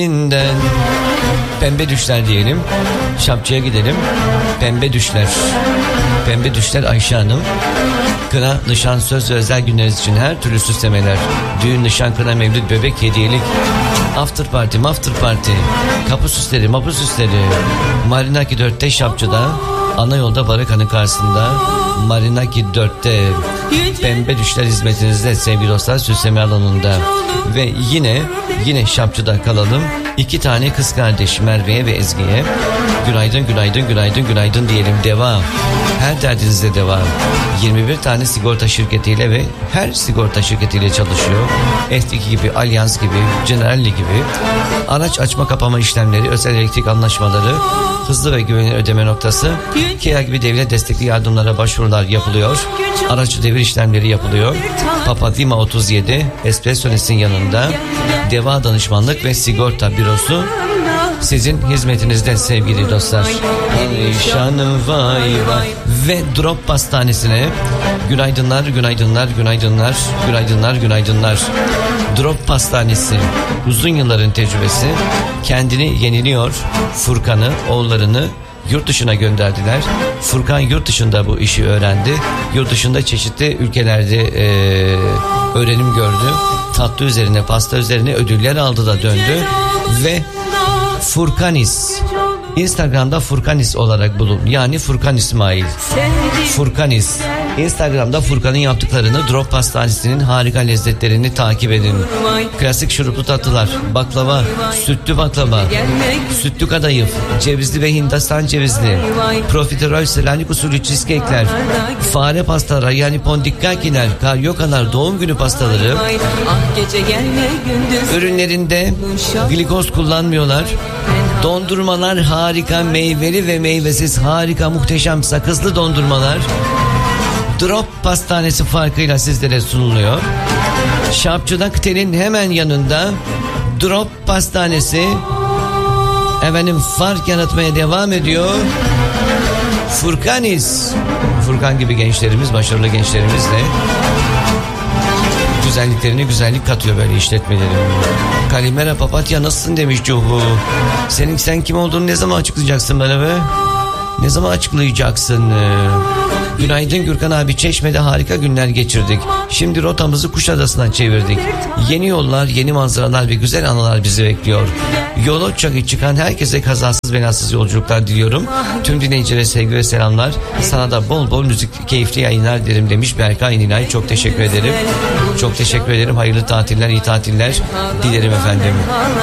Pembe düşler diyelim. Şapçıya gidelim. Pembe düşler. Pembe düşler Ayşe Hanım. Kına, nişan, söz ve özel günleriniz için her türlü süslemeler. Düğün, nişan, kına, mevlid, bebek, hediyelik. After party, after party. Kapı süsleri, mapı süsleri. Marinaki 4'te Şapçı'da. Ana yolda Baraka'nın karşısında. Marinaki 4'te pembe düşler hizmetinizde sevgili dostlar, süsleme alanında. Ve yine Şapçı'da kalalım. 2 tane kız kardeş Merve'ye ve Ezgi'ye günaydın günaydın günaydın günaydın diyelim. Devam. Her derdinizde devam. 21 tane sigorta şirketiyle ve her sigorta şirketiyle çalışıyor. F2 gibi, Alyans gibi, Generali gibi. Araç açma kapama işlemleri, özel elektrik anlaşmaları, hızlı ve güvenilir ödeme noktası, KEA gibi devlet destekli yardımlara başvurular yapılıyor. Araç devir işlemleri yapılıyor. Papadima 37 Espresso'nun yanında Deva Danışmanlık ve Sigorta Bürosu sizin hizmetinizde sevgili dostlar. Alişan'ım vay vay. Ve Drop Pastanesi'ne günaydınlar günaydınlar günaydınlar günaydınlar günaydınlar. Drop Pastanesi uzun yılların tecrübesi, kendini yeniliyor. Furkan'ı, oğullarını yurt dışına gönderdiler. Furkan yurt dışında bu işi öğrendi. Yurt dışında çeşitli ülkelerde öğrenim gördü. Tatlı üzerine, pasta üzerine ödüller aldı da döndü. Ve Furkanis, Instagram'da Furkanis olarak bulun. Yani Furkan İsmail. Furkanis. Instagram'da Furkan'ın yaptıklarını, Drop Pastanesi'nin harika lezzetlerini takip edin. Klasik şuruplu tatlılar, baklava, sütlü baklava, sütlü kadayıf, cevizli ve Hindistan cevizli, profiterol, Selanik usulü cheesecake'ler, fare pastalar yani pondikkakiler, karyokalar, doğum günü pastaları. Ürünlerinde glikoz kullanmıyorlar. Dondurmalar harika, meyveli ve meyvesiz harika, muhteşem sakızlı dondurmalar. Drop Pastanesi farkıyla sizlere sunuluyor. Şapçı'da Kıtel'in hemen yanında Drop Pastanesi efendim fark yaratmaya devam ediyor. Furkanis. Furkan gibi gençlerimiz, başarılı gençlerimizle güzelliklerine güzellik katıyor böyle işletmelerin. Kalimera papatya nasılsın demiş Cuhu. Sen kim olduğunu ne zaman açıklayacaksın bana be? Ne zaman açıklayacaksın? Günaydın Gürkan abi, Çeşme'de harika günler geçirdik. Şimdi rotamızı Kuşadası'na çevirdik. Yeni yollar, yeni manzaralar ve güzel anılar bizi bekliyor. Yola çıkan herkese kazasız belasız yolculuklar diliyorum. Tüm dinleyicilere sevgi ve selamlar. Sana da bol bol müzik, keyifli yayınlar derim demiş Berkay Nilay. Çok teşekkür ederim. Çok teşekkür ederim. Hayırlı tatiller, iyi tatiller dilerim efendim.